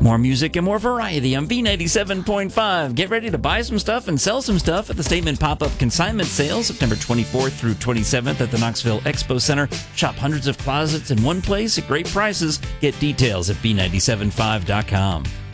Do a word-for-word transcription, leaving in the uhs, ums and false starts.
More music and more variety on B ninety-seven point five. Get ready to buy some stuff and sell some stuff at the Statement Pop-Up Consignment Sale, September twenty-fourth through twenty-seventh at the Knoxville Expo Center. Shop hundreds of closets in one place at great prices. Get details at B nine seven five dot com.